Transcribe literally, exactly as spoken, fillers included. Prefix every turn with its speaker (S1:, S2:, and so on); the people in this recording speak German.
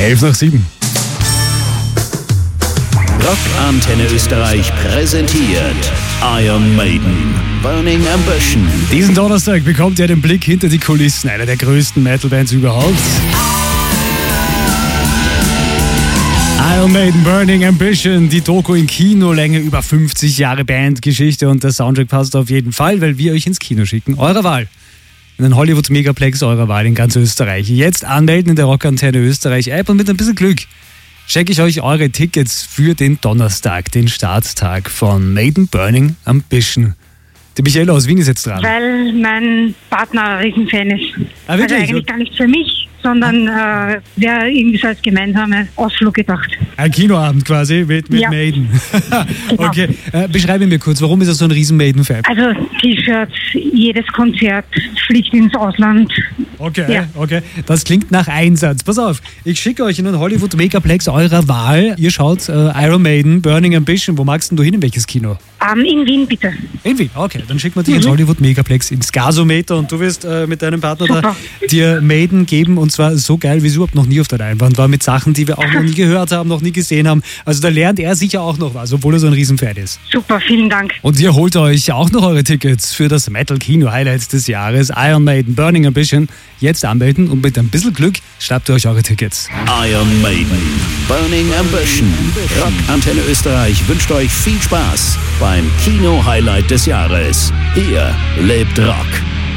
S1: elf nach sieben.
S2: Rock Antenne Österreich präsentiert Iron Maiden, Burning Ambition.
S1: Diesen Donnerstag bekommt ihr den Blick hinter die Kulissen einer der größten Metal-Bands überhaupt. Iron Maiden, Burning Ambition, die Doku in Kinolänge über fünfzig Jahre Bandgeschichte, und der Soundtrack passt auf jeden Fall, weil wir euch ins Kino schicken. Eurer Wahl. In den Hollywood Megaplex eurer Wahl in ganz Österreich. Jetzt anmelden in der Rock Antenne Österreich App, und mit ein bisschen Glück schicke ich euch eure Tickets für den Donnerstag, den Starttag von Maiden, Burning Ambition. Die Michaela aus Wien ist jetzt dran.
S3: Weil mein Partner ein Riesenfan ist.
S1: Ah, wirklich?
S3: Also eigentlich gar nicht für mich, sondern äh, wäre irgendwie so als gemeinsame Ausflug gedacht.
S1: Ein Kinoabend quasi mit, mit
S3: Ja.
S1: Maiden.
S3: Genau.
S1: Okay, äh, beschreibe mir kurz, warum ist er so ein riesen Maiden-Fan?
S3: Also T-Shirts, jedes Konzert, fliegt ins Ausland.
S1: Okay,
S3: Ja.
S1: okay. Das klingt nach Einsatz. Pass auf, ich schicke euch in den Hollywood Megaplex eurer Wahl. Ihr schaut äh, Iron Maiden, Burning Ambition. Wo magst denn du hin? In welches Kino?
S3: Ähm, in Wien bitte.
S1: In Wien, okay. Dann schicken wir dich
S3: Mhm.
S1: ins Hollywood Megaplex, ins Gasometer, und du wirst äh, mit deinem Partner da
S3: Super.
S1: dir Maiden geben, und zwar so geil, wie es überhaupt noch nie auf der Leinwand war, mit Sachen, die wir auch noch nie gehört haben, noch nie gesehen haben. Also da lernt er sicher auch noch was, obwohl er so ein Riesenfan ist.
S3: Super, vielen Dank.
S1: Und ihr holt euch auch noch eure Tickets für das Metal-Kino-Highlight des Jahres, Iron Maiden, Burning Ambition. Jetzt anmelden, und mit ein bisschen Glück schnappt ihr euch eure Tickets.
S2: Iron Maiden, Burning Ambition. Rock Antenne Österreich wünscht euch viel Spaß beim Kino-Highlight des Jahres. Hier lebt Rock.